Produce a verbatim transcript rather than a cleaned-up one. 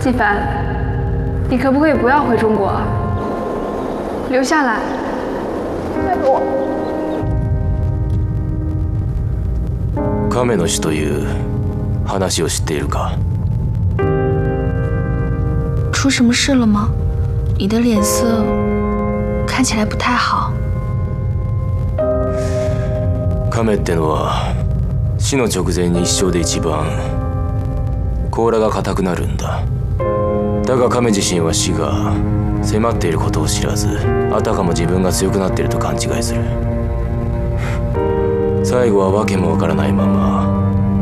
纪凡，你可不可以不要回中国，留下来？拜托。 亀の死という話を知っているか？ 出什么事了吗？你的脸色看起来不太好。 亀ってのは死の直前に一生で一番甲羅が硬くなるんだ。だが亀自身は死が迫っていることを知らず、あたかも自分が強くなっていると勘違いする。最後は訳もわからないまま